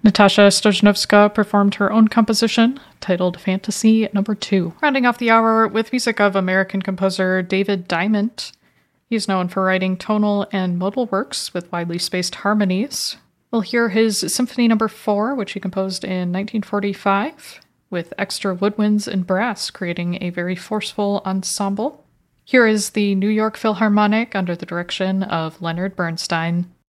Natasha Stojnovska performed her own composition, titled Fantasy Number 2. Rounding off the hour with music of American composer David Diamond. He's known for writing tonal and modal works with widely spaced harmonies. We'll hear his Symphony Number 4, which he composed in 1945, with extra woodwinds and brass, creating a very forceful ensemble. Here is the New York Philharmonic under the direction of Leonard Bernstein.